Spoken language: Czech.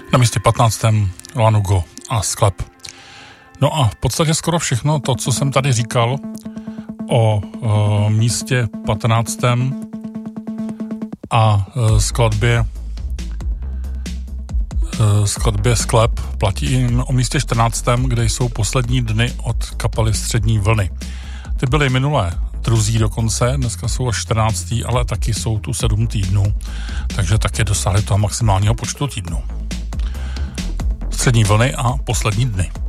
Na místě 15. Lanugo a Sklep. No a v podstatě skoro všechno to, co jsem tady říkal o místě 15. a skladbě Sklep, platí i o místě 14., kde jsou poslední dny od kapely Střední vlny. Ty byly minulé druzí dokonce, dneska jsou až 14., ale taky jsou tu 7 týdnů, takže taky dosáhli toho maximálního počtu týdnů. Střední vlny a poslední dny.